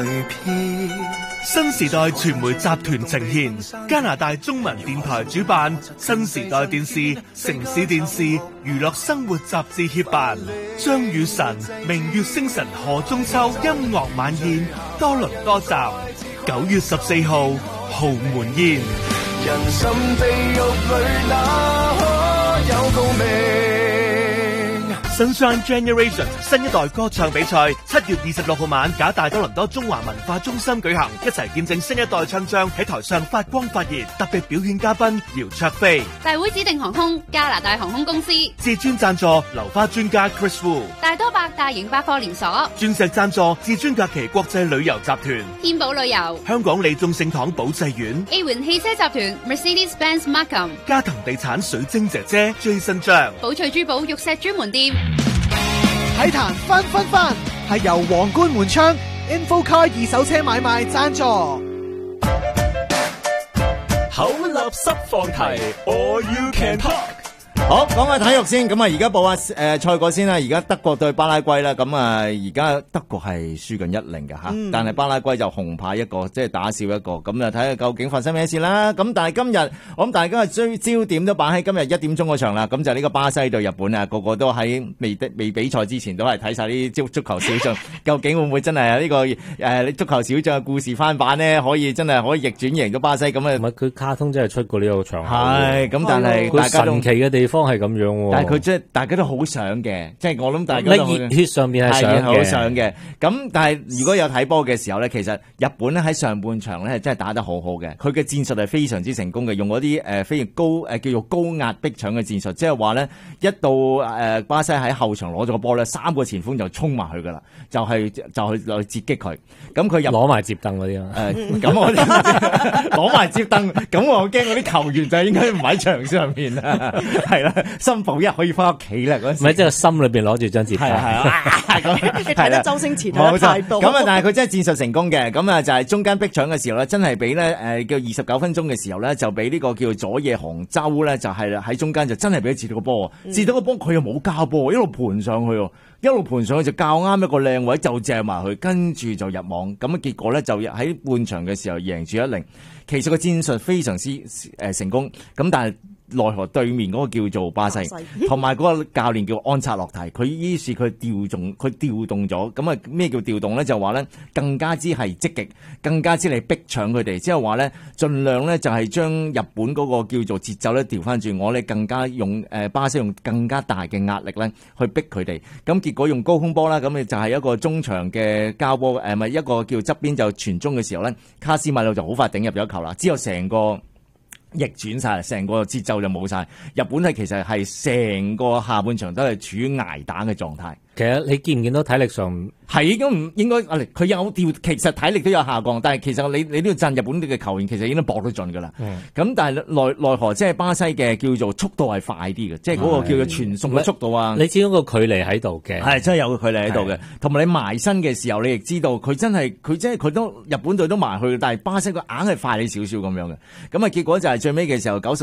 新時代傳媒集團呈現，加拿大中文電台主辦，新時代電視、城市電視、娛樂生活雜誌協辦，張雨晨、明月星辰賀中秋音樂晚宴多倫多站，9月14號豪門宴。人生地獄裏哪可有共鳴？Sunshine Generation 新一代歌唱比賽7月26號晚，假大多倫多中華文化中心舉行，一齊見證新一代唱將喺台上發光發熱。特別表演嘉賓姚焯菲， 大會指定航空加拿大航空公司， 至尊贊助流花專家 Chris Wu， 大多百大型百貨連鎖， 鑽石贊助至尊假期國際旅遊集團， 天寶旅遊， 香港李眾聖堂保濟院， A 環汽車集團 Mercedes-Benz Markham， 加藤地產水晶姐姐 Jason 張， 寶翠珠寶玉石專門店。 體壇翻係由皇冠門窗 InfoCar 二手車買賣贊助。 口立濕放題 All You Can Talk。 好，講下體育先，咁啊而家報下賽果先啦。而家德國對巴拉圭啦，咁啊而家德國係輸緊1-0嘅吓，但係巴拉圭就紅牌一個，即係打少一個，咁啊睇下究竟發生咩事啦。咁但係今日我諗大家嘅焦點都擺喺今日1點鐘嗰場啦，咁就呢個巴西對日本啊，個個都喺未比賽之前都係睇晒啲足球小將，究竟會唔會真係呢個足球小將嘅故事翻版呢？可以真係可以逆轉贏到巴西咁啊？ 唔係佢卡通真係出過呢個場口， 係咁，但係大家神奇嘅地方係咁樣喎。 但係佢即係大家都好想嘅，即係我諗大家都熱血上面係好想嘅。咁但係如果有睇波嘅時候咧，其實日本咧喺上半場咧真係打得好好嘅，佢嘅戰術係非常之成功嘅，用嗰啲非常高叫做高壓逼搶嘅戰術，即係話咧一到巴西喺後場攞咗個波咧，3個前鋒就衝埋去噶啦，就去截擊佢。咁佢入攞埋接凳嗰啲啊， 咁我攞埋接凳，咁我驚嗰啲球員就應該唔喺場上面啦，係啦，心抱一可以翻屋企啦嗰時。 唔係即係心裏邊攞住張接凳。 係啊， 你睇得周星馳睇得太多。 咁啊，但係佢真係戰術成功嘅。咁啊，就係中間逼搶嘅時候咧，真係俾咧叫29分鐘嘅時候咧，就俾呢個叫佐野航洲咧，就係喺中間就真係俾佢截到個波，截到個波佢又冇交波，一路盤上去，一路盤上去就較啱一個靚位就掟埋去，跟住就入網。咁啊結果咧就喺半場嘅時候贏住1-0。其實個戰術非常之成功，咁但係奈何對面嗰個叫做巴西，同埋嗰個教練叫安察洛提，佢於是佢調動咗，咁啊咩叫調動咧？就話咧更加之係積極，更加之嚟逼搶佢哋，即係話咧盡量咧就係將日本嗰個叫做節奏咧調翻轉，我哋更加用巴西用更加大嘅壓力咧去逼佢哋，咁結果用高空波啦，咁就係一個中場嘅交波，咪一個叫側邊就傳中嘅時候咧，卡斯米魯就好快頂入咗球啦，之後成個逆轉晒，成個節奏就冇晒。日本係其實係成個下半場都係處於挨打嘅狀態。 其實你見唔見到體力上係應該唔應該？佢有調，其實體力都有下降，但係其實你都要讚日本嘅球員，其實已經搏得盡噶啦。咁但係奈何即係巴西嘅叫做速度係快啲嘅，即係嗰個叫做傳送嘅速度啊。 你知嗰個距離喺度嘅， 係真係有個距離喺度嘅。同埋你埋身嘅時候，你亦知道佢真係佢都日本隊都埋去，但係巴西佢硬係快你少少咁樣嘅。咁啊結果就係最尾嘅時候90